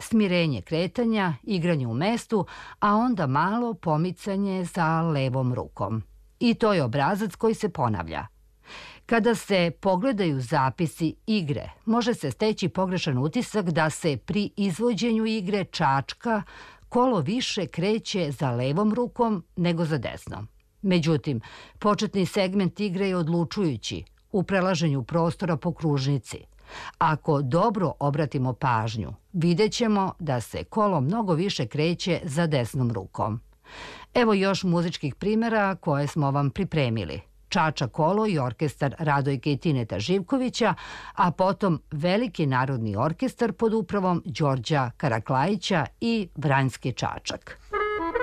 smirenje kretanja, igranje u mestu, a onda malo pomicanje za levom rukom. I to je obrazac koji se ponavlja. Kada se pogledaju zapisi igre, može se steći pogrešan utisak da se pri izvođenju igre čačka kolo više kreće za levom rukom nego za desnom. Međutim, početni segment igre je odlučujući u prelaženju prostora po kružnici. Ako dobro obratimo pažnju, vidjet ćemo da se kolo mnogo više kreće za desnom rukom. Evo još muzičkih primjera koje smo vam pripremili. Čača kolo i orkestar Radojke i Tineta Živkovića, a potom Veliki narodni orkestar pod upravom Đorđa Karaklajića i Vranjski čačak.